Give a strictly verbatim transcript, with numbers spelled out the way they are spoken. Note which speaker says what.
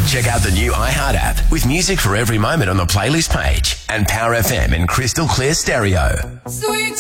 Speaker 1: Check out the new iHeart app with music for every moment on the playlist page and Power F M in crystal clear stereo.
Speaker 2: Sweet